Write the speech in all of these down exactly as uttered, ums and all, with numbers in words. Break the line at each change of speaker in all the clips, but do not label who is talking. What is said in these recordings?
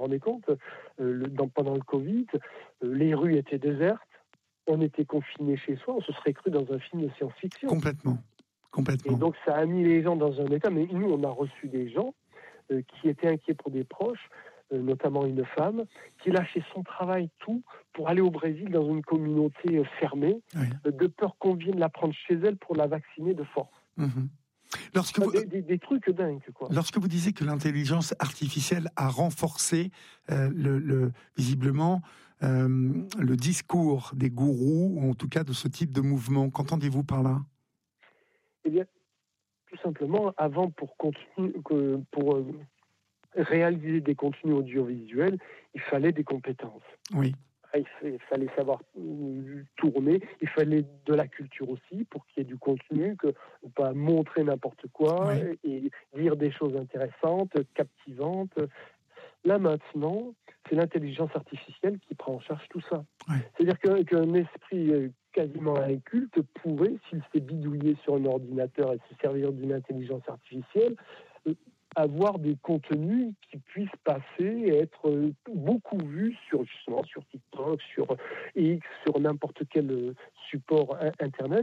rendez compte, euh, le, dans, pendant le Covid, euh, les rues étaient désertes, on était confinés chez soi, on se serait cru dans un film de science-fiction.
Complètement, complètement.
Et donc ça a mis les gens dans un état, mais nous on a reçu des gens euh, qui étaient inquiets pour des proches, euh, notamment une femme, qui lâchait son travail, tout, pour aller au Brésil dans une communauté euh, fermée,
Oui.
euh, de peur qu'on vienne la prendre chez elle pour la vacciner de force.
Mmh. Lorsque vous,
des, des, des trucs dingues, quoi.
Lorsque vous disiez que l'intelligence artificielle a renforcé euh, le, le, visiblement euh, le discours des gourous, ou en tout cas de ce type de mouvement, qu'entendez-vous par là ?
Eh bien, tout simplement, avant, pour, continue, pour euh, réaliser des contenus audiovisuels, il fallait des compétences.
Oui.
Il fallait savoir tourner, il fallait de la culture aussi pour qu'il y ait du contenu, que ne pas montrer n'importe quoi, oui, et dire des choses intéressantes, captivantes. Là maintenant, c'est l'intelligence artificielle qui prend en charge tout ça.
Oui.
C'est-à-dire que, qu'un esprit quasiment inculte pourrait, s'il s'est bidouillé sur un ordinateur et se servir d'une intelligence artificielle, avoir des contenus qui puissent passer et être beaucoup vus sur, justement, sur TikTok, sur X, sur n'importe quel support Internet,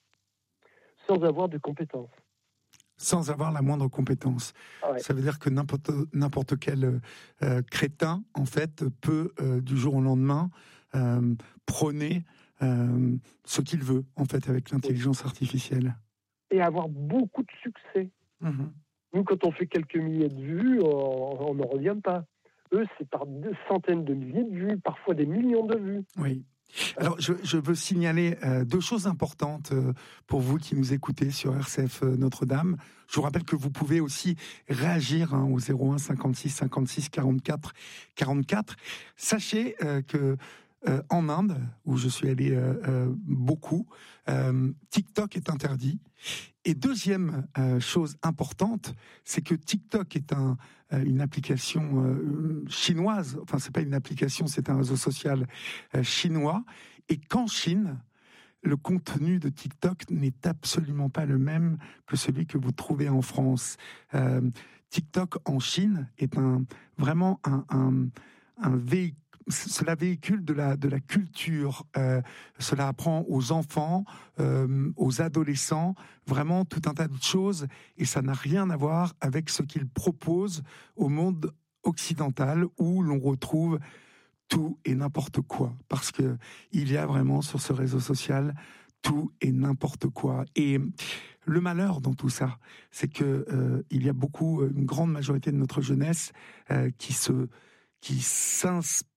sans avoir de compétences.
Sans avoir la moindre compétence. Ah ouais. Ça veut dire que n'importe, n'importe quel euh, crétin, en fait, peut, euh, du jour au lendemain, euh, prôner euh, ce qu'il veut, en fait, avec l'intelligence artificielle.
Et avoir beaucoup de succès. Mmh. Nous, quand on fait quelques milliers de vues, on n'en revient pas. Eux, c'est par des centaines de milliers de vues, parfois des millions de vues.
Oui. Alors, je, je veux signaler euh, deux choses importantes euh, pour vous qui nous écoutez sur R C F euh, Notre-Dame. Je vous rappelle que vous pouvez aussi réagir hein, au zéro un cinquante-six cinquante-six quarante-quatre quarante-quatre. Sachez euh, que euh, en Inde, où je suis allé euh, euh, beaucoup, euh, TikTok est interdit. Et deuxième euh, chose importante, c'est que TikTok est un, euh, une application euh, chinoise. Enfin, c'est pas une application, c'est un réseau social euh, chinois. Et qu'en Chine, le contenu de TikTok n'est absolument pas le même que celui que vous trouvez en France. Euh, TikTok en Chine est un vraiment un, un, un véhicule. Cela véhicule de la de la culture. Euh, cela apprend aux enfants, euh, aux adolescents, vraiment tout un tas de choses, et ça n'a rien à voir avec ce qu'ils proposent au monde occidental où l'on retrouve tout et n'importe quoi, parce que il y a vraiment sur ce réseau social tout et n'importe quoi. Et le malheur dans tout ça, c'est que euh, il y a beaucoup, une grande majorité de notre jeunesse euh, qui se qui s'inspire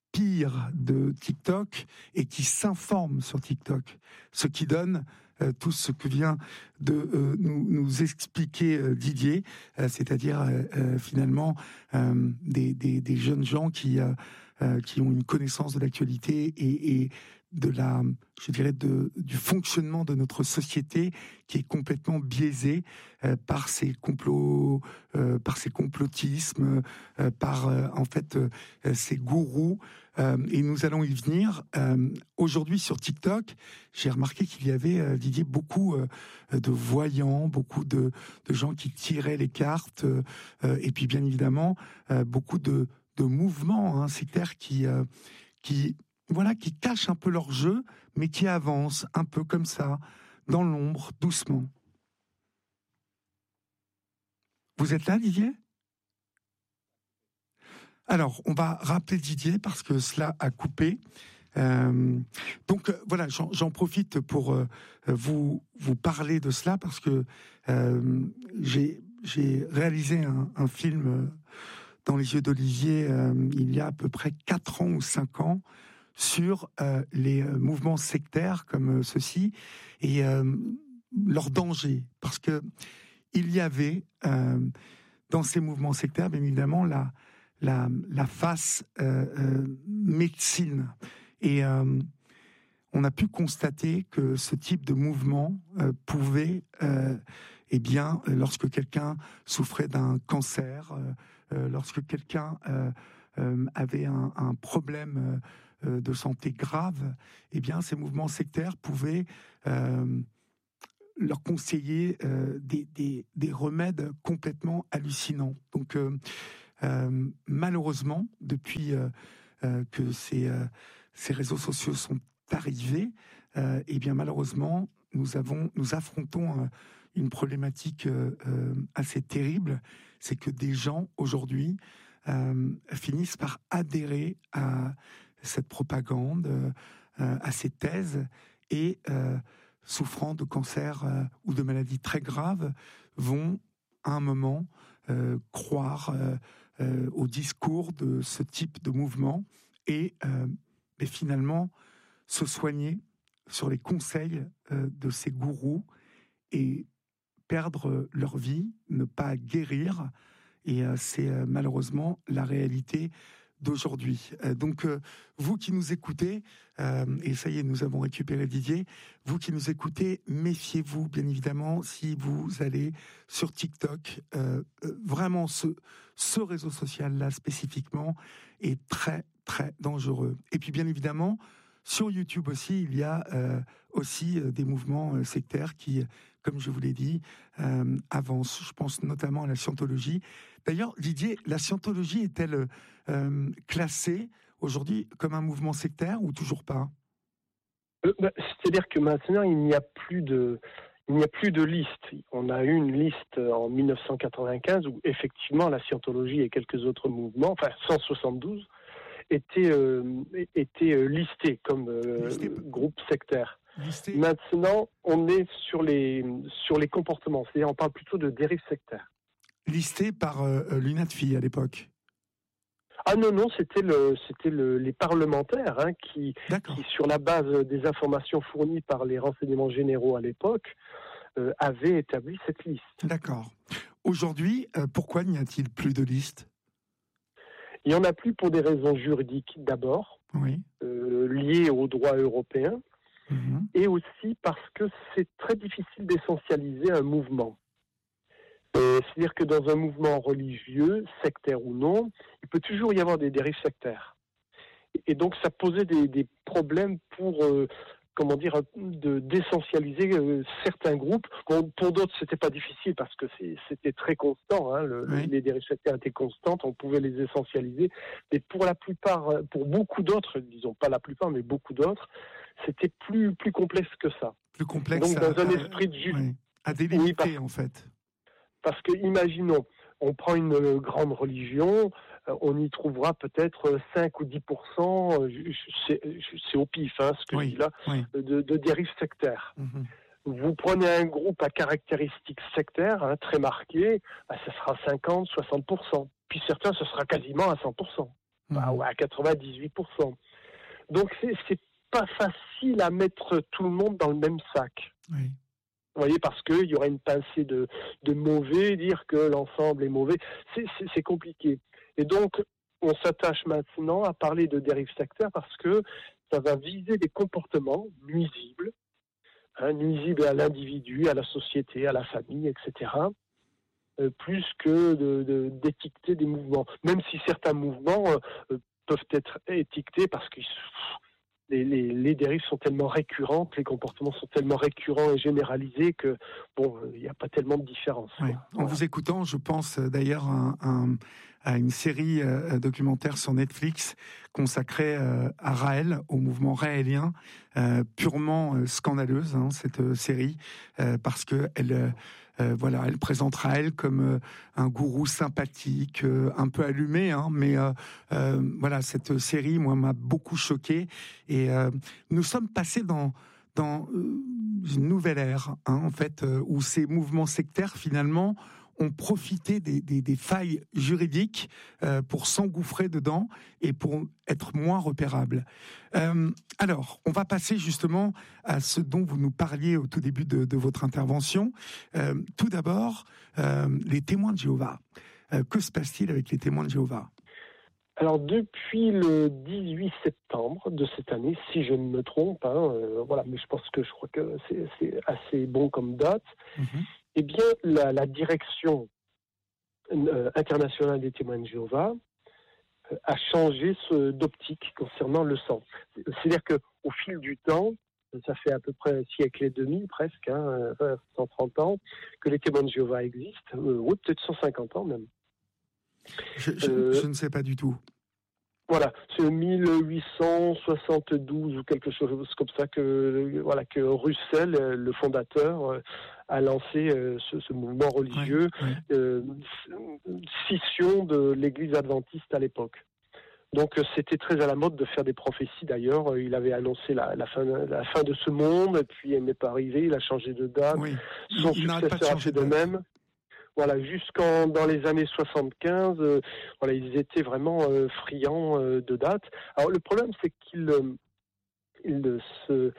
de TikTok et qui s'informe sur TikTok, ce qui donne euh, tout ce que vient de euh, nous, nous expliquer euh, Didier, euh, c'est-à-dire euh, euh, finalement euh, des, des, des jeunes gens qui euh, euh, qui ont une connaissance de l'actualité et, et de la, je dirais, de, du fonctionnement de notre société qui est complètement biaisé euh, par ces complots, euh, par ces complotismes, euh, par euh, en fait euh, ces gourous. Euh, et nous allons y venir. Euh, aujourd'hui sur TikTok, j'ai remarqué qu'il y avait, euh, Didier, beaucoup euh, de voyants, beaucoup de, de gens qui tiraient les cartes, euh, et puis bien évidemment euh, beaucoup de, de mouvements hein, sectaires qui, euh, qui voilà, qui cachent un peu leur jeu, mais qui avancent un peu comme ça, dans l'ombre, doucement. Vous êtes là, Didier ? Alors, on va rappeler Didier parce que cela a coupé. Euh, donc voilà, j'en, j'en profite pour euh, vous vous parler de cela parce que euh, j'ai j'ai réalisé un, un film dans les yeux d'Olivier euh, il y a à peu près quatre ans ou cinq ans. Sur euh, les euh, mouvements sectaires comme euh, ceux-ci et euh, leur danger, parce que il y avait euh, dans ces mouvements sectaires, bien évidemment, la la, la face euh, euh, médecine, et euh, on a pu constater que ce type de mouvement euh, pouvait, euh, eh bien, lorsque quelqu'un souffrait d'un cancer, euh, euh, lorsque quelqu'un euh, euh, avait un, un problème euh, de santé grave, eh bien, ces mouvements sectaires pouvaient euh, leur conseiller euh, des, des, des remèdes complètement hallucinants. Donc, euh, Euh, malheureusement, depuis euh, euh, que ces, euh, ces réseaux sociaux sont arrivés, euh, eh bien malheureusement, nous avons, nous affrontons euh, une problématique euh, euh, assez terrible, c'est que des gens aujourd'hui euh, finissent par adhérer à cette propagande, euh, à ces thèses, et euh, souffrant de cancer euh, ou de maladies très graves, vont à un moment euh, croire euh, euh, au discours de ce type de mouvement et, euh, et finalement se soigner sur les conseils euh, de ces gourous et perdre leur vie, ne pas guérir. Et euh, c'est euh, malheureusement la réalité d'aujourd'hui. Euh, donc, euh, vous qui nous écoutez, euh, et ça y est, nous avons récupéré Didier, vous qui nous écoutez, méfiez-vous, bien évidemment, si vous allez sur TikTok. Euh, euh, vraiment, ce, ce réseau social-là, spécifiquement, est très, très dangereux. Et puis, bien évidemment, sur YouTube aussi, il y a euh, aussi euh, des mouvements euh, sectaires qui, comme je vous l'ai dit, euh, avancent. Je pense notamment à la scientologie. D'ailleurs, Didier, la scientologie est-elle euh, classée aujourd'hui comme un mouvement sectaire ou toujours pas ?
euh, bah, C'est-à-dire que maintenant, il n'y a plus de... Il n'y a plus de liste. On a eu une liste en mille neuf cent quatre-vingt-quinze où effectivement la scientologie et quelques autres mouvements, enfin cent soixante-douze, étaient, euh, étaient euh, listés comme euh,
Listé.
groupe sectaire.
Listé.
Maintenant, on est sur les, sur les comportements, c'est-à-dire on parle plutôt de dérives sectaires.
Listé par euh, l'UNATFI à l'époque.
Ah non, non, c'était, le, c'était le, les parlementaires hein, qui, qui, sur la base des informations fournies par les renseignements généraux à l'époque, euh, avaient établi cette liste.
D'accord. Aujourd'hui, euh, pourquoi n'y a-t-il plus de liste ?
Il n'y en a plus pour des raisons juridiques d'abord,
oui.
euh, liées au droit européen, mmh. et aussi parce que c'est très difficile d'essentialiser un mouvement. Euh, c'est-à-dire que dans un mouvement religieux, sectaire ou non, il peut toujours y avoir des dérives sectaires. Et donc ça posait des, des problèmes pour, euh, comment dire, de, d'essentialiser euh, certains groupes. Bon, pour d'autres, c'était pas difficile parce que c'est, c'était très constant. Hein, le, oui. Les dérives sectaires étaient constantes, on pouvait les essentialiser. Mais pour la plupart, pour beaucoup d'autres, disons pas la plupart, mais beaucoup d'autres, c'était plus plus complexe que ça.
Plus complexe.
Donc dans
à,
un esprit de justice,
oui. à délimiter oui,
parce,
en fait.
Parce que imaginons, on prend une grande religion, on y trouvera peut-être cinq ou dix pour cent, c'est, c'est au pif hein, ce que oui, je dis là, oui. de, de dérives sectaires. Mm-hmm. Vous prenez un groupe à caractéristiques sectaires hein, très marquées, bah, ce sera cinquante à soixante pour cent. Puis certains, ce sera quasiment à cent pour cent, mm-hmm. bah, ou à quatre-vingt-dix-huit pour cent. Donc c'est, c'est pas facile à mettre tout le monde dans le même sac.
Oui.
Vous voyez, parce qu'il y aurait une pincée de, de mauvais, dire que l'ensemble est mauvais, c'est, c'est, c'est compliqué. Et donc, on s'attache maintenant à parler de dérives sectaires parce que ça va viser des comportements nuisibles, hein, nuisibles à l'individu, à la société, à la famille, et cetera, euh, plus que de, de, d'étiqueter des mouvements. Même si certains mouvements euh, peuvent être étiquetés parce qu'ils... Les, les, les dérives sont tellement récurrentes, les comportements sont tellement récurrents et généralisés que bon, il n'y a pas tellement de différence.
Ouais. En voilà. vous écoutant, je pense d'ailleurs à, un, à une série euh, documentaire sur Netflix consacrée euh, à Raël, au mouvement raélien, euh, purement euh, scandaleuse hein, cette euh, série, euh, parce que elle euh, Euh, voilà, elle présente Raël comme euh, un gourou sympathique, euh, un peu allumé, hein, mais euh, euh, voilà, cette série, moi, m'a beaucoup choqué. Et euh, nous sommes passés dans dans euh, une nouvelle ère, hein, en fait, euh, où ces mouvements sectaires, finalement, ont profité des, des, des failles juridiques euh, pour s'engouffrer dedans et pour être moins repérables. Euh, alors, on va passer justement à ce dont vous nous parliez au tout début de, de votre intervention. Euh, tout d'abord, euh, les témoins de Jéhovah. Euh, que se passe-t-il avec les témoins de Jéhovah ?
Alors, depuis le dix-huit septembre de cette année, si je ne me trompe, hein, euh, voilà, mais je pense que je crois que c'est, c'est assez bon comme date, mm-hmm. eh bien, la, la direction euh, internationale des témoins de Jéhovah euh, a changé ce, d'optique concernant le sang. C'est-à-dire qu'au fil du temps, ça fait à peu près un siècle et demi, presque, hein, cent trente ans, que les témoins de Jéhovah existent, euh, ou peut-être cent cinquante ans même.
je, je,
Euh,
je ne sais pas du tout.
Voilà, c'est mille huit cent soixante-douze ou quelque chose comme ça que voilà que Russell, le fondateur, a lancé ce, ce mouvement religieux,
ouais, ouais.
euh, scission de l'Église adventiste à l'époque. Donc c'était très à la mode de faire des prophéties d'ailleurs. Il avait annoncé la, la, fin, la fin de ce monde, et puis elle n'est pas arrivée, il a changé de date.
Oui.
Son
Il, il n'arrête pas de
successeur a
changer
fait
de
de
date.
même. Voilà, jusqu'en dans les années soixante-quinze, euh, voilà, ils étaient vraiment euh, friands euh, de dates. Alors le problème, c'est qu'ils euh, ils se,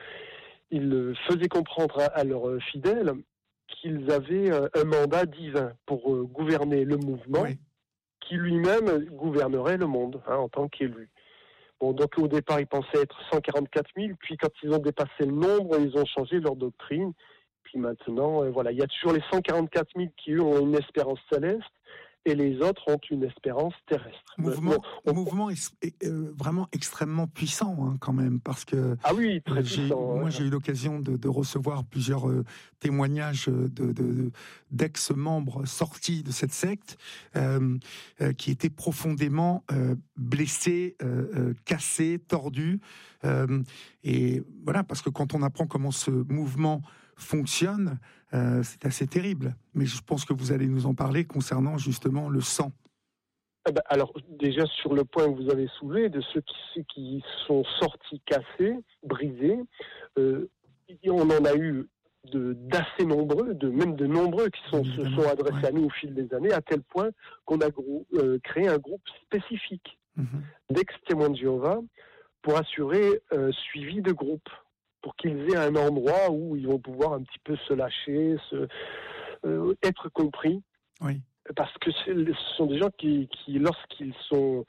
ils faisaient comprendre à, à leurs fidèles qu'ils avaient euh, un mandat divin pour euh, gouverner le mouvement,
Oui.
qui lui-même gouvernerait le monde hein, en tant qu'élu. Bon, donc au départ, ils pensaient être cent quarante-quatre mille, puis quand ils ont dépassé le nombre, ils ont changé leur doctrine. Puis maintenant, euh, voilà, il y a toujours les cent quarante-quatre mille qui, eux, ont une espérance céleste, et les autres ont une espérance terrestre.
Mouvement,
Bon, on...
mouvement est, est, euh, vraiment extrêmement puissant hein, quand même, parce que
ah oui, très
euh, j'ai,
puissant.
moi
Ouais.
j'ai eu l'occasion de, de recevoir plusieurs euh, témoignages de, de, de, d'ex-membres sortis de cette secte euh, euh, qui étaient profondément euh, blessés, euh, euh, cassés, tordus. Euh, et voilà, parce que quand on apprend comment ce mouvement fonctionne, euh, c'est assez terrible. Mais je pense que vous allez nous en parler concernant justement le sang.
Eh ben, alors, déjà, sur le point que vous avez soulevé, de ceux qui, ceux qui sont sortis cassés, brisés, euh, on en a eu de, d'assez nombreux, de, même de nombreux qui sont, se sont adressés
ouais.
à nous au fil des années, à tel point qu'on a grou- euh, créé un groupe spécifique mm-hmm. d'ex-témoins de Jéhovah pour assurer un suivi de groupe, pour qu'ils aient un endroit où ils vont pouvoir un petit peu se lâcher, se, euh, être compris.
Oui.
Parce que ce sont des gens qui, qui lorsqu'ils sont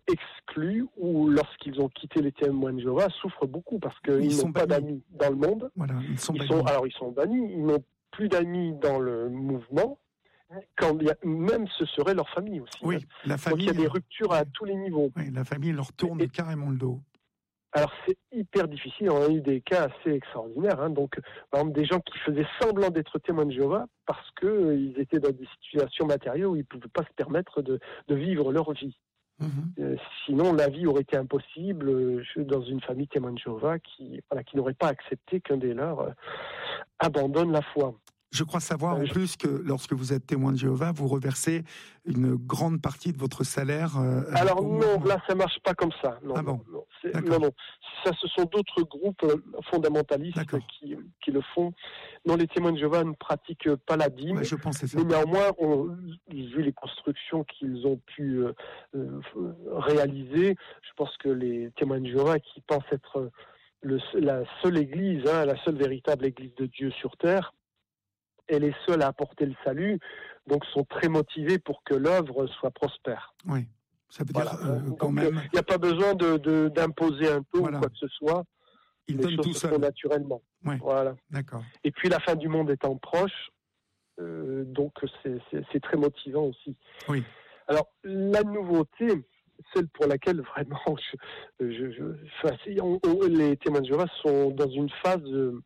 exclus ou lorsqu'ils ont quitté les témoins de Jéhovah, souffrent beaucoup parce qu'ils n'ont pas d'amis dans le monde.
Voilà, ils sont
ils
bannis.
sont, alors ils sont bannis, ils n'ont plus d'amis dans le mouvement, quand il y a, même ce serait leur famille aussi.
Oui,
hein.
la famille.
Donc il y a des ruptures à tous les niveaux.
Oui, la famille leur tourne Et, carrément le dos.
Alors c'est hyper difficile, on a eu des cas assez extraordinaires, hein. Donc par exemple des gens qui faisaient semblant d'être témoins de Jéhovah parce qu'ils euh, étaient dans des situations matérielles où ils ne pouvaient pas se permettre de, de vivre leur vie. Mmh. Euh, sinon la vie aurait été impossible euh, dans une famille témoin de Jéhovah qui, voilà, qui n'aurait pas accepté qu'un des leurs euh, abandonne la foi.
Je crois savoir en plus que lorsque vous êtes témoin de Jéhovah, vous reversez une grande partie de votre salaire. Euh,
Alors non, mouvement. Là ça marche pas comme ça. Non,
ah bon.
non, non, non, non. Ça, ce sont d'autres groupes fondamentalistes qui, qui le font. Non, les témoins de Jéhovah ne pratiquent pas la dîme.
Ouais, je pensais ça.
Mais néanmoins, on, vu les constructions qu'ils ont pu euh, euh, réaliser, je pense que les témoins de Jéhovah qui pensent être le, la seule église, hein, la seule véritable église de Dieu sur terre, elle est seule à apporter le salut, donc sont très motivés pour que l'œuvre soit prospère.
Oui, ça veut dire voilà. euh, quand
donc,
même...
Il n'y a pas besoin de, de, d'imposer un taux voilà. ou quoi que ce soit.
Ils
les
donnent
choses
tout
se
seul.
font naturellement.
Ouais.
Voilà.
D'accord.
Et puis la fin du monde étant proche, euh, donc c'est, c'est, c'est très motivant aussi.
Oui.
Alors la nouveauté, celle pour laquelle vraiment je, je, je, enfin, on, on, les témoins de Jéhovah sont dans une phase de,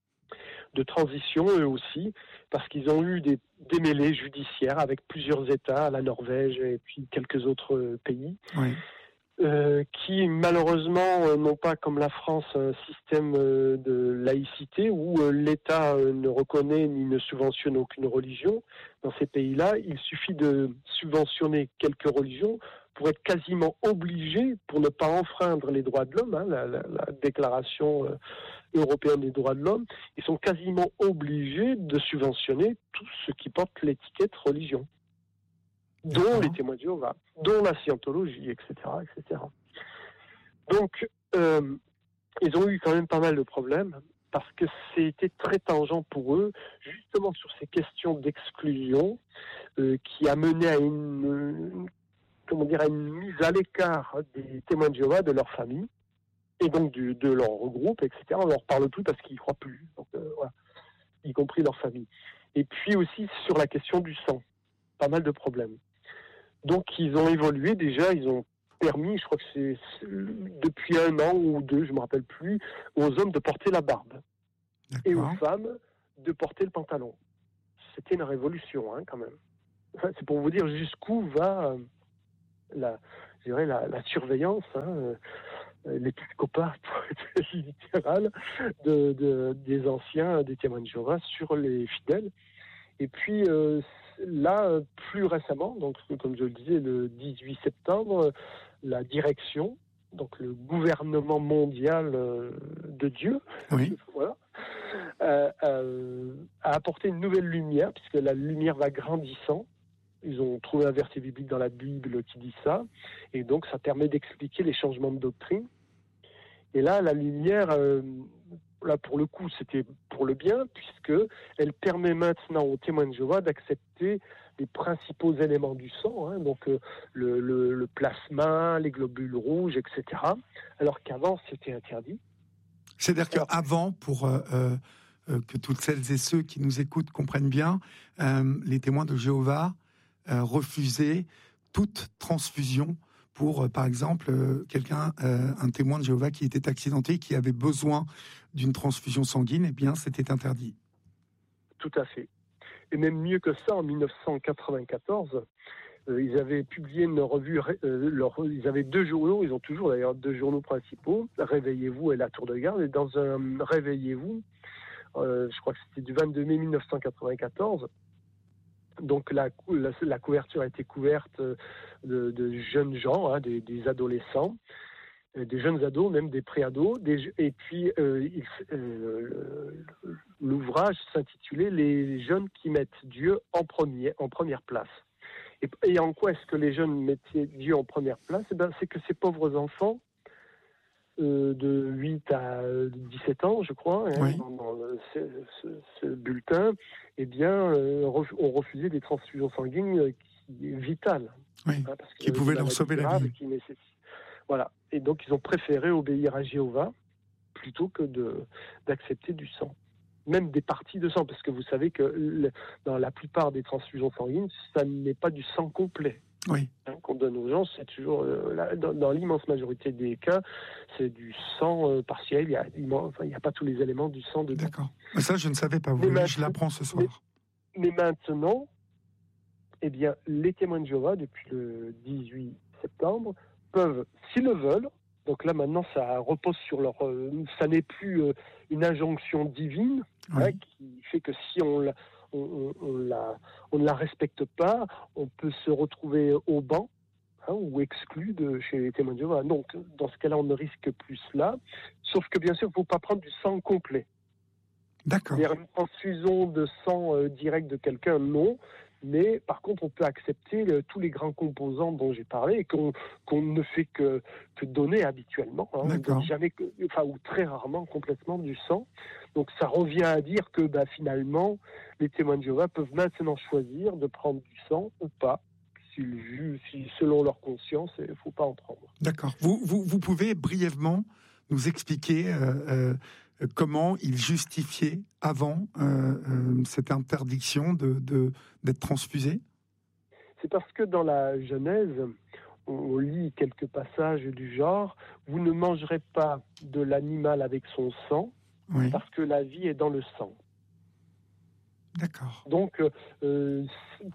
de transition eux aussi, parce qu'ils ont eu des démêlés judiciaires avec plusieurs États, la Norvège et puis quelques autres pays,
oui.
euh, qui malheureusement euh, n'ont pas comme la France un système euh, de laïcité où euh, l'État euh, ne reconnaît ni ne subventionne aucune religion. Dans ces pays-là, il suffit de subventionner quelques religions pour être quasiment obligé, pour ne pas enfreindre les droits de l'homme, hein, la, la, la déclaration euh, européenne des droits de l'homme, ils sont quasiment obligés de subventionner tout ce qui porte l'étiquette religion, dont D'accord. les témoins de Jéhovah, dont la scientologie, et cetera, et cetera. Donc, euh, ils ont eu quand même pas mal de problèmes, parce que c'était très tangent pour eux, justement sur ces questions d'exclusion, euh, qui a mené à une... une comment dire, à une mise à l'écart des témoins de Jéhovah, de leur famille, et donc du, de leur groupe, et cetera. On leur parle plus parce qu'ils n'y croient plus, donc, euh, voilà, y compris leur famille. Et puis aussi sur la question du sang, pas mal de problèmes. Donc ils ont évolué déjà, ils ont permis, je crois que c'est, c'est depuis un an ou deux, je ne me rappelle plus, aux hommes de porter la barbe, D'accord. et aux femmes de porter le pantalon. C'était une révolution, hein, quand même. C'est pour vous dire jusqu'où va... la, je dirais la, la surveillance, hein, l'épiscopat, pour être littéral, de, de, des anciens, des témoins de Jéhovah sur les fidèles. Et puis euh, là, plus récemment, donc comme je le disais, le dix-huit septembre, la direction, donc le gouvernement mondial euh, de Dieu,
oui.
voilà, euh, euh, a apporté une nouvelle lumière, puisque la lumière va grandissant. Ils ont trouvé un verset biblique dans la Bible qui dit ça, et donc ça permet d'expliquer les changements de doctrine. Et là, la lumière, euh, là pour le coup, c'était pour le bien, puisque elle permet maintenant aux témoins de Jéhovah d'accepter les principaux éléments du sang, hein, donc euh, le, le, le plasma, les globules rouges, et cetera. Alors qu'avant, c'était interdit.
C'est-à-dire qu'avant, pour euh, euh, que toutes celles et ceux qui nous écoutent comprennent bien, euh, les témoins de Jéhovah euh, refusaient toute transfusion pour, euh, par exemple, euh, quelqu'un, euh, un témoin de Jéhovah qui était accidenté, qui avait besoin d'une transfusion sanguine, eh bien, c'était interdit.
Tout à fait. Et même mieux que ça, en dix-neuf cent quatre-vingt-quatorze, euh, ils avaient publié une revue, euh, leur, ils avaient deux journaux, ils ont toujours d'ailleurs deux journaux principaux, Réveillez-vous et La Tour de Garde, et dans un Réveillez-vous, euh, je crois que c'était du vingt-deux mai mille neuf cent quatre-vingt-quatorze, donc la, la, la couverture a été couverte de, de jeunes gens, hein, des, des adolescents, des jeunes ados, même des pré-ados, des, et puis euh, il, euh, l'ouvrage s'intitulait « Les jeunes qui mettent Dieu en, premier, en première place ». Et, et en quoi est-ce que les jeunes mettaient Dieu en première place? Eh ben, c'est que ces pauvres enfants, euh, de huit à dix-sept ans, je crois, hein,
oui.
dans, dans le, ce, ce, ce bulletin, eh bien, euh, ont refusé des transfusions sanguines qui est vitales.
Oui,
hein, parce que
qui pouvaient leur sauver la vie.
Qui nécessite. Voilà. Et donc, ils ont préféré obéir à Jéhovah plutôt que de, d'accepter du sang. Même des parties de sang, parce que vous savez que le, dans la plupart des transfusions sanguines, ça n'est pas du sang complet.
Oui.
Hein, qu'on donne aux gens, c'est toujours, euh, là, dans, dans l'immense majorité des cas, c'est du sang euh, partiel, il n'y a, enfin, a pas tous les éléments du sang dedans.
D'accord. Mais ça, je ne savais pas, vous, je l'apprends ce soir.
Mais, mais maintenant, eh bien, les témoins de Jéhovah, depuis le dix-huit septembre, peuvent, s'ils le veulent, donc là maintenant ça repose sur leur, euh, ça n'est plus euh, une injonction divine, oui. hein, qui fait que si on, la, on, on, la, on ne la respecte pas, on peut se retrouver au banc, hein, ou exclu de chez les témoins de Jéhovah. Donc dans ce cas-là on ne risque plus cela, sauf que bien sûr il ne faut pas prendre du sang complet.
D'accord.
C'est-à-dire une transfusion de sang euh, direct de quelqu'un, non. Mais par contre, on peut accepter le, tous les grands composants dont j'ai parlé et qu'on, qu'on ne fait que, que donner habituellement. Hein. On donne jamais, que, enfin, ou très rarement complètement du sang. Donc ça revient à dire que bah, finalement, les témoins de Jéhovah peuvent maintenant choisir de prendre du sang ou pas. Si, si, selon leur conscience, il ne faut pas en prendre.
D'accord. Vous, vous, vous pouvez brièvement nous expliquer euh, euh, comment ils justifiaient avant euh, euh, cette interdiction de, de, d'être transfusés?
C'est parce que dans la Genèse, on lit quelques passages du genre « Vous ne mangerez pas de l'animal avec son sang, oui. parce que la vie est dans le sang. »
D'accord.
Donc, euh,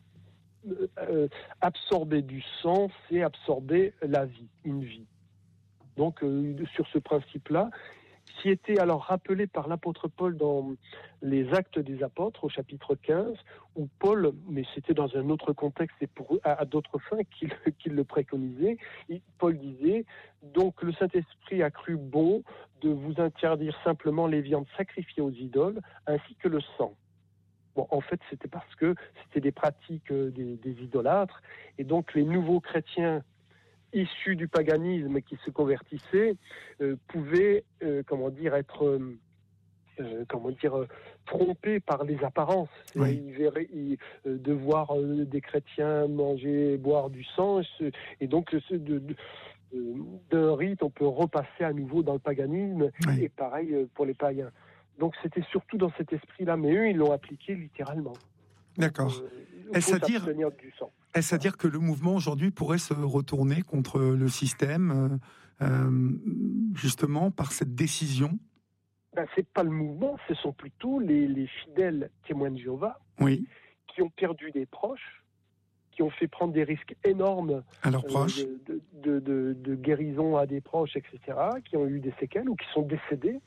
euh, absorber du sang, c'est absorber la vie, une vie. Donc, euh, sur ce principe-là, qui était alors rappelé par l'apôtre Paul dans les Actes des Apôtres, au chapitre quinze, où Paul, mais c'était dans un autre contexte et pour, à, à d'autres fins qu'il, qu'il le préconisait, et Paul disait « Donc le Saint-Esprit a cru bon de vous interdire simplement les viandes sacrifiées aux idoles, ainsi que le sang. » Bon, en fait, c'était parce que c'était des pratiques des, des idolâtres, et donc les nouveaux chrétiens issus du paganisme qui se convertissaient euh, pouvaient, euh, comment dire, être, euh, comment dire, euh, trompés par les apparences.
Oui.
Ils verraient, ils, euh, de voir euh, des chrétiens manger, boire du sang, et donc ce, de, de, d'un rite, on peut repasser à nouveau dans le paganisme, oui. et pareil euh, pour les païens. Donc c'était surtout dans cet esprit-là, mais eux, ils l'ont appliqué littéralement.
D'accord.
Euh, Est-ce à dire du sang.
Est-ce à dire que le mouvement aujourd'hui pourrait se retourner contre le système, euh, justement, par cette décision?
Ben, ce n'est pas le mouvement, ce sont plutôt les, les fidèles témoins de Jéhovah,
oui.
qui ont perdu des proches, qui ont fait prendre des risques énormes
à leurs proches,
euh, de, de, de, de guérison à des proches, et cetera, qui ont eu des séquelles ou qui sont décédés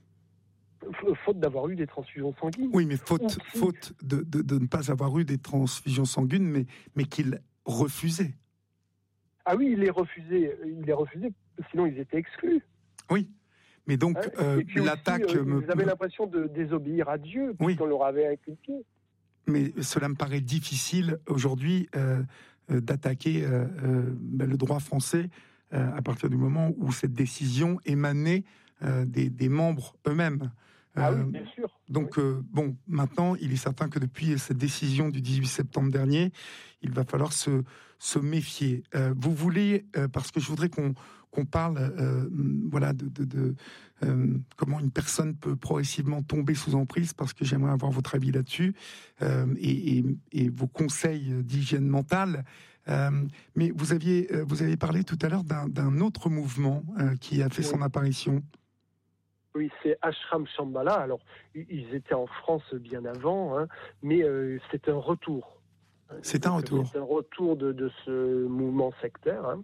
faute d'avoir eu des transfusions sanguines.
Oui, mais faute,
qui...
faute de, de, de ne pas avoir eu des transfusions sanguines, mais, mais qu'ils refusaient.
Ah oui, il les refusait, il les refusait, sinon ils étaient exclus.
Oui, mais donc hein, euh, l'attaque...
Aussi, euh,
me...
Ils avaient l'impression de désobéir à Dieu, puisqu'on
oui.
leur avait inculqué.
Mais cela me paraît difficile aujourd'hui euh, euh, d'attaquer euh, euh, ben, le droit français euh, à partir du moment où cette décision émanait euh, des, des membres eux-mêmes.
Ah oui, bien sûr.
Donc,
oui.
euh, bon, maintenant, il est certain que depuis cette décision du dix-huit septembre dernier, il va falloir se, se méfier. Euh, vous voulez, euh, parce que je voudrais qu'on qu'on parle, euh, voilà, de, de, de euh, comment une personne peut progressivement tomber sous emprise, parce que j'aimerais avoir votre avis là-dessus euh, et, et, et vos conseils d'hygiène mentale. Euh, mais vous aviez, vous avez parlé tout à l'heure d'un, d'un autre mouvement euh, qui a fait oui. son apparition.
Oui, c'est Ashram Shambhala. Alors, ils étaient en France bien avant, hein, mais euh, c'est un retour.
C'est un retour.
C'est un retour de, de ce mouvement sectaire, hein,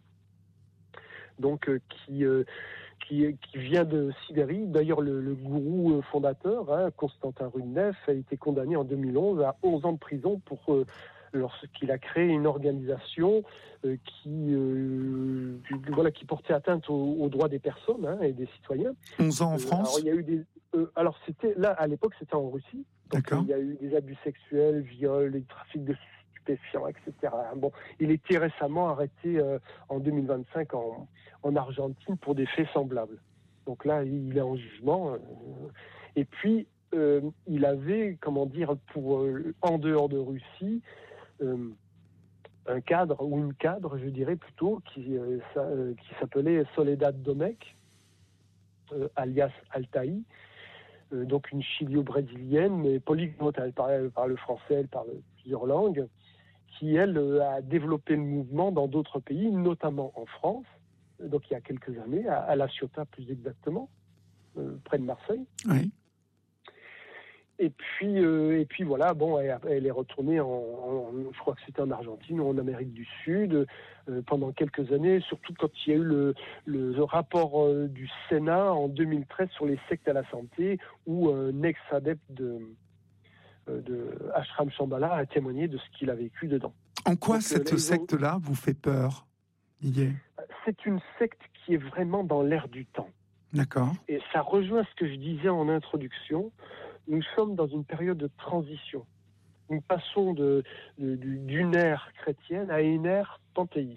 donc euh, qui, euh, qui qui vient de Sibérie. D'ailleurs, le, le gourou fondateur, hein, Constantin Rudnev, a été condamné en deux mille onze à onze ans de prison pour euh, lorsqu'il a créé une organisation euh, qui, euh, voilà, qui portait atteinte aux, aux droits des personnes hein, et des citoyens.
onze ans en
euh,
France.
Alors, il y a eu des, euh, alors c'était là à l'époque, c'était en Russie. Donc,
D'accord.
Il y a eu des abus sexuels, viols, trafic de stupéfiants, et cetera. Bon, il était récemment arrêté euh, en deux mille vingt-cinq en, en Argentine pour des faits semblables. Donc là, il est en jugement. Euh, et puis, euh, il avait, comment dire, pour euh, en dehors de Russie, euh, un cadre ou une cadre, je dirais plutôt, qui, euh, ça, euh, qui s'appelait Soledad Domecq, euh, alias Altaï. Euh, donc une chilio-brésilienne, mais polyglotte, elle parle, elle parle français, elle parle plusieurs langues, qui, elle, a développé le mouvement dans d'autres pays, notamment en France, donc il y a quelques années, à, à La Ciotat plus exactement, euh, près de Marseille.
Oui.
Et puis, euh, et puis voilà, bon, elle, elle est retournée, en, en, je crois que c'était en Argentine ou en Amérique du Sud, euh, pendant quelques années, surtout quand il y a eu le, le rapport euh, du Sénat en deux mille treize sur les sectes à la santé, où un ex-adepte de, de Ashram Shambhala a témoigné de ce qu'il a vécu dedans.
En quoi
Donc,
cette
euh,
secte-là vous fait peur, Didier ?
C'est une secte qui est vraiment dans l'air du temps.
D'accord.
Et ça rejoint ce que je disais en introduction. Nous sommes dans une période de transition. Nous passons de, de, d'une ère chrétienne à une ère panthéiste.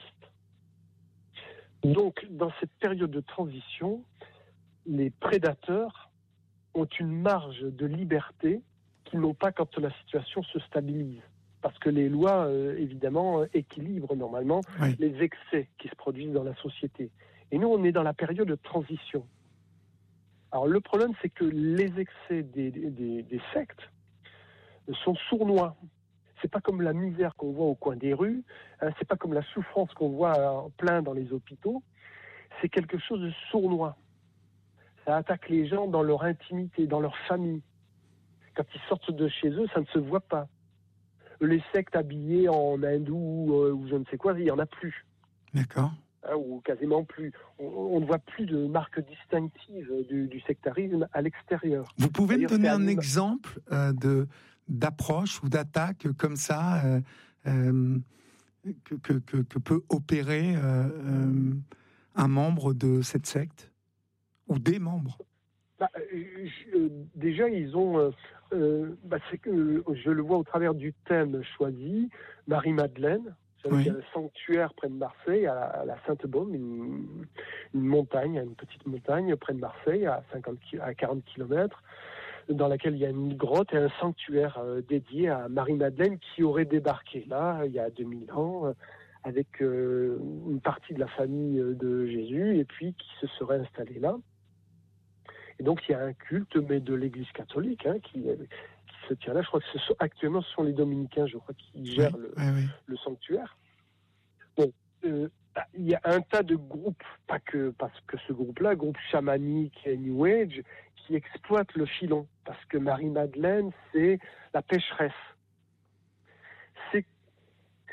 Donc, dans cette période de transition, les prédateurs ont une marge de liberté qu'ils n'ont pas quand la situation se stabilise. Parce que les lois, euh, évidemment, équilibrent normalement
oui.
les excès qui se produisent dans la société. Et nous, on est dans la période de transition. Alors le problème, c'est que les excès des, des, des sectes sont sournois. C'est pas comme la misère qu'on voit au coin des rues, hein, c'est pas comme la souffrance qu'on voit en plein dans les hôpitaux. C'est quelque chose de sournois. Ça attaque les gens dans leur intimité, dans leur famille. Quand ils sortent de chez eux, ça ne se voit pas. Les sectes habillés en hindou euh, ou je ne sais quoi, il n'y en a plus.
D'accord.
Hein, ou quasiment plus. On, on ne voit plus de marque distinctive du, du sectarisme à l'extérieur.
Vous pouvez
D'ailleurs,
me donner un
anima-
exemple euh, de, d'approche ou d'attaque comme ça euh, euh, que, que, que, que peut opérer euh, euh, un membre de cette secte ou des membres?
Bah, je, déjà, ils ont, euh, euh, bah, c'est que je le vois au travers du thème choisi, Marie-Madeleine,
oui.
Il y a un sanctuaire près de Marseille, à la, à la Sainte-Baume, une, une montagne, une petite montagne près de Marseille, à, cinquante, à quarante kilomètres, dans laquelle il y a une grotte et un sanctuaire euh, dédié à Marie-Madeleine qui aurait débarqué là, il y a deux mille ans, euh, avec euh, une partie de la famille de Jésus, et puis qui se serait installée là. Et donc il y a un culte, mais de l'Église catholique, hein, qui, qui se tient là. Je crois que ce sont, actuellement ce sont les dominicains, je crois, qui gèrent
oui,
le,
oui, oui.
le sanctuaire. Bon, euh, il y a un tas de groupes, pas que parce que ce groupe-là, groupe chamanique et New Age, qui exploitent le filon, parce que Marie-Madeleine, c'est la pécheresse. C'est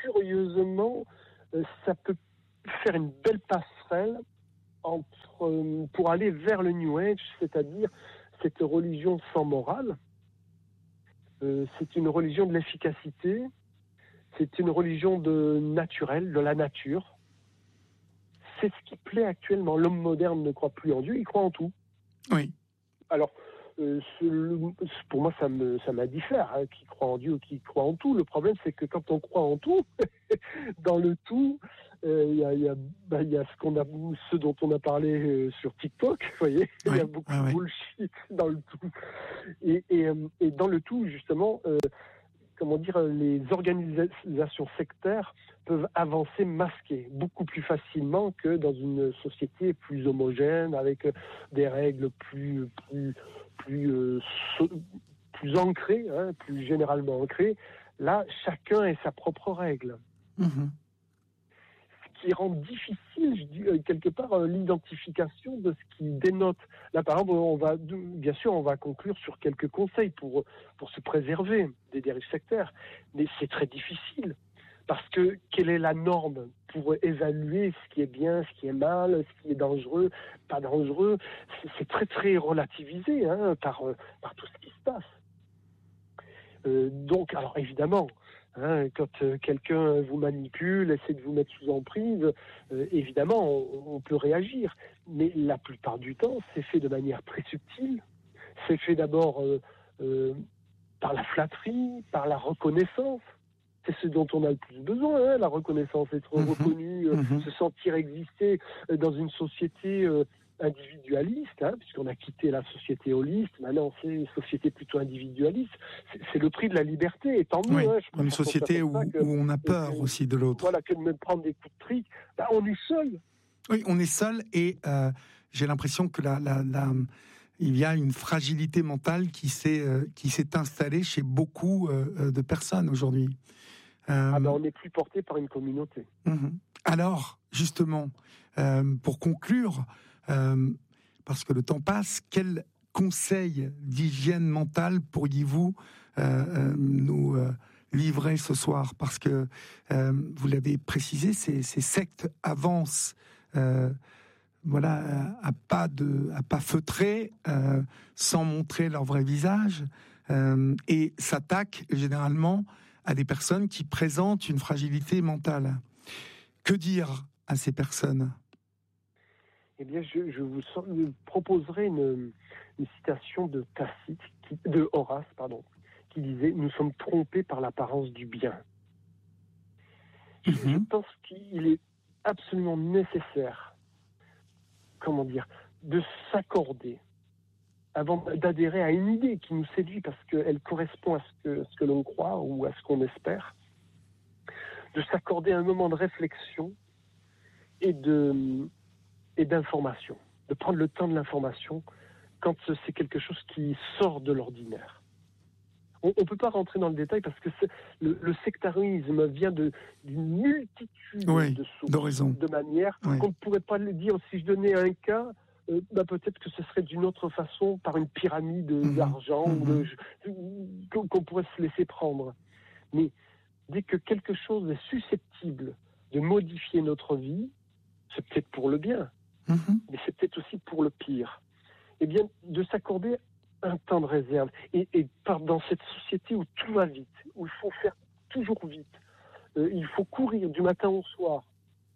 curieusement, euh, ça peut faire une belle passerelle entre, euh, pour aller vers le New Age, c'est-à-dire cette religion sans morale. Euh, c'est une religion de l'efficacité, c'est une religion de naturel, de la nature. C'est ce qui plaît actuellement. L'homme moderne ne croit plus en Dieu, il croit en tout.
Oui.
Alors, euh, ce, pour moi, ça me, ça m'indiffère, hein, qui croit en Dieu ou qui croit en tout. Le problème, c'est que quand on croit en tout, dans le tout, il euh, y, a, y, a, bah, y a ce qu'on a, ce dont on a parlé euh, sur TikTok. Vous voyez, il oui, y a beaucoup ah, de oui. bullshit dans le tout. Et, et, et dans le tout, justement, euh, comment dire, les organisations sectaires peuvent avancer masquées beaucoup plus facilement que dans une société plus homogène, avec des règles plus, plus, plus, euh, so, plus ancrées, hein, plus généralement ancrées. Là, chacun a sa propre règle. Mmh. Ce qui rend difficile, je dis, quelque part, l'identification de ce qui dénote. Là, par exemple, on va, bien sûr, on va conclure sur quelques conseils pour, pour se préserver des dérives sectaires, mais c'est très difficile. Parce que quelle est la norme pour évaluer ce qui est bien, ce qui est mal, ce qui est dangereux, pas dangereux? C'est, c'est très, très relativisé hein, par, par tout ce qui se passe. Euh, donc, alors évidemment, hein, quand euh, quelqu'un vous manipule, essaie de vous mettre sous emprise, euh, évidemment, on, on peut réagir. Mais la plupart du temps, c'est fait de manière très subtile. C'est fait d'abord euh, euh, par la flatterie, par la reconnaissance. C'est ce dont on a le plus besoin, hein, la reconnaissance, être mmh. reconnu, euh, mmh. se sentir exister euh, dans une société euh, individualiste, hein, puisqu'on a quitté la société holiste, maintenant c'est une société plutôt individualiste. C'est, c'est le prix de la liberté, et tant mieux.
Oui,
hein,
une société où, que, où on a peur que, aussi de l'autre.
Voilà, que de me prendre des coups de trick, ben, on est seul.
Oui, on est seul, et euh, j'ai l'impression que la... la, la... il y a une fragilité mentale qui s'est, euh, qui s'est installée chez beaucoup euh, de personnes aujourd'hui.
Euh, ah ben on n'est plus porté par une communauté.
Uh-huh. Alors, justement, euh, pour conclure, euh, parce que le temps passe, quel conseil d'hygiène mentale pourriez-vous euh, euh, nous euh, livrer ce soir? Parce que, euh, vous l'avez précisé, ces, ces sectes avancent euh, voilà, à pas de, à pas feutrés, euh, sans montrer leur vrai visage, euh, et s'attaquent généralement à des personnes qui présentent une fragilité mentale. Que dire à ces personnes?
Eh bien, je, je vous proposerai une, une citation de Tacite, qui, de Horace, pardon, qui disait « Nous sommes trompés par l'apparence du bien ». Mm-hmm. Je pense qu'il est absolument nécessaire, comment dire, de s'accorder avant d'adhérer à une idée qui nous séduit parce qu'elle correspond à ce que, ce que l'on croit ou à ce qu'on espère, de s'accorder un moment de réflexion et, de, et d'information, de prendre le temps de l'information quand c'est quelque chose qui sort de l'ordinaire. On ne peut pas rentrer dans le détail parce que c'est, le, le sectarisme vient de, d'une multitude
oui,
de sources,
de,
de manières oui. qu'on ne pourrait pas le dire. Si je donnais un cas, Euh, bah peut-être que ce serait d'une autre façon, par une pyramide mmh, d'argent mmh. ou de, qu'on, qu'on pourrait se laisser prendre. Mais dès que quelque chose est susceptible de modifier notre vie, c'est peut-être pour le bien, mmh. mais c'est peut-être aussi pour le pire. Eh bien, de s'accorder un temps de réserve. Et, et par, dans cette société où tout va vite, où il faut faire toujours vite, euh, il faut courir du matin au soir.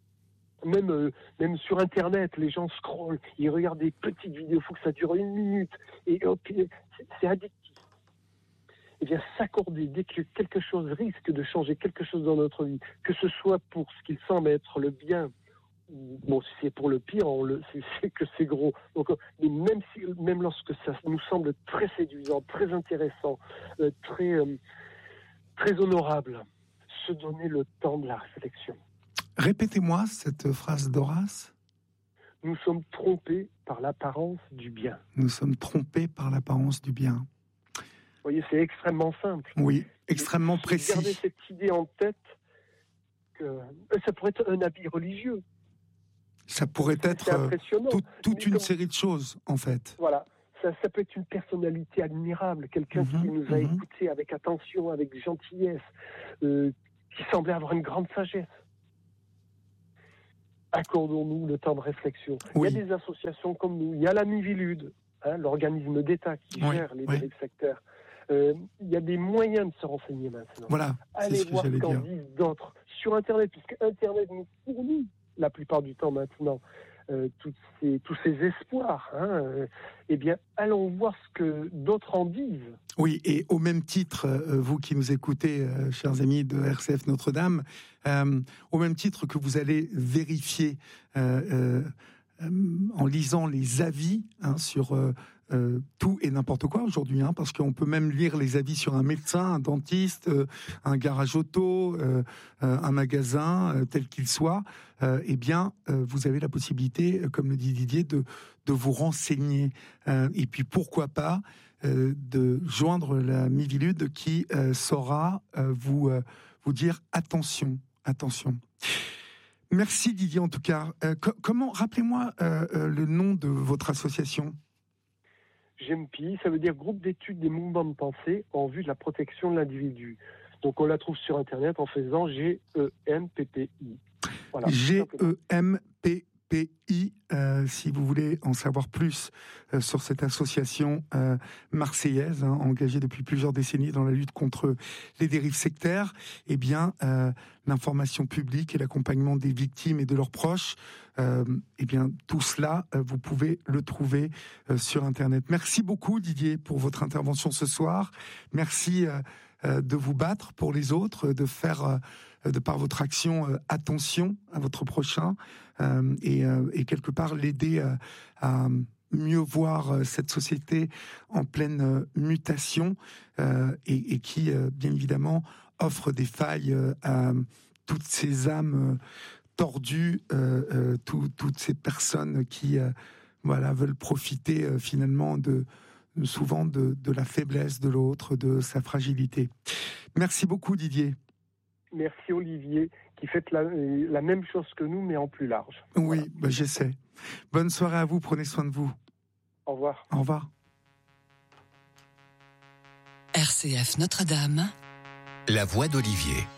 Même, euh, même sur Internet, les gens scrollent, ils regardent des petites vidéos, il faut que ça dure une minute, et hop, c'est, c'est addictif. Eh bien, s'accorder dès que quelque chose risque de changer quelque chose dans notre vie, que ce soit pour ce qu'il semble être le bien, bon, si c'est pour le pire, on le, c'est, c'est que c'est gros. Donc, mais même, si, même lorsque ça nous semble très séduisant, très intéressant, euh, très, euh, très honorable, se donner le temps de la réflexion.
Répétez-moi cette phrase d'Horace.
Nous sommes trompés par l'apparence du bien.
Nous sommes trompés par l'apparence du bien.
Vous voyez, c'est extrêmement simple.
Oui, extrêmement
Mais,
précis.
Gardez cette idée en tête que ça pourrait être un habit religieux.
Ça pourrait être tout, toute une comme, série de choses, en fait.
Voilà. Ça, ça peut être une personnalité admirable, quelqu'un mmh, qui nous a mmh. écoutés avec attention, avec gentillesse, euh, qui semblaient avoir une grande sagesse. Accordons-nous le temps de réflexion. Oui. Il y a des associations comme nous. Il y a la Miviludes, hein, l'organisme d'État qui oui, gère les oui. dérives sectaires. Euh, il y a des moyens de se renseigner maintenant.
Voilà,
allez
c'est ce
voir
que
ce qu'en
dire.
disent d'autres sur Internet, puisque Internet nous fournit la plupart du temps maintenant euh, toutes ces, tous ces espoirs. Hein, euh, eh bien, allons voir ce que d'autres en disent.
Oui, et au même titre, euh, vous qui nous écoutez, euh, chers amis de R C F Notre-Dame, euh, au même titre que vous allez vérifier euh, euh, euh, en lisant les avis hein, sur euh, euh, tout et n'importe quoi aujourd'hui, hein, parce qu'on peut même lire les avis sur un médecin, un dentiste, euh, un garage auto, euh, euh, un magasin, euh, tel qu'il soit, euh, eh bien, euh, vous avez la possibilité, comme le dit Didier, de, de vous renseigner. Euh, et puis, pourquoi pas Euh, de joindre la Miviludes qui euh, saura euh, vous, euh, vous dire attention, attention. Merci Didier en tout cas. Euh, co- comment, rappelez-moi euh, euh, le nom de votre association.
G M P I, ça veut dire Groupe d'études des mouvements de pensée en vue de la protection de l'individu. Donc on la trouve sur Internet en faisant G E M P P I. Voilà,
G E M P P I, euh, si vous voulez en savoir plus euh, sur cette association euh, marseillaise, hein, engagée depuis plusieurs décennies dans la lutte contre les dérives sectaires, eh bien, euh, l'information publique et l'accompagnement des victimes et de leurs proches, euh, eh bien, tout cela, euh, vous pouvez le trouver euh, sur Internet. Merci beaucoup, Didier, pour votre intervention ce soir. Merci euh, euh, de vous battre pour les autres, de faire... Euh, de par votre action, euh, attention à votre prochain euh, et, euh, et quelque part l'aider euh, à mieux voir euh, cette société en pleine euh, mutation euh, et, et qui, euh, bien évidemment, offre des failles euh, à toutes ces âmes euh, tordues, euh, euh, tout, toutes ces personnes qui euh, voilà, veulent profiter euh, finalement de, souvent de, de la faiblesse de l'autre, de sa fragilité. Merci beaucoup Didier.
Merci Olivier, qui fait la, la même chose que nous, mais en plus large.
Oui,
voilà.
bah j'essaie. Bonne soirée à vous, prenez soin de vous.
Au revoir.
Au revoir.
R C F Notre-Dame.
La voix d'Olivier.